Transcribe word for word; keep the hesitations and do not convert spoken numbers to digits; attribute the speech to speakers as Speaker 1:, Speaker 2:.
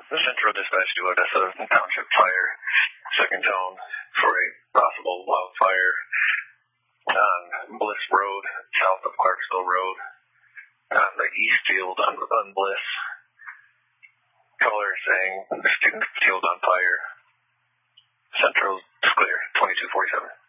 Speaker 1: The Central Dispatch to Odessa Township Fire. Second tone for a possible wildfire on Bliss Road, south of Clarksville Road, on the east field on, on Bliss. Caller saying the student field on fire. Central is clear, twenty-two forty-seven.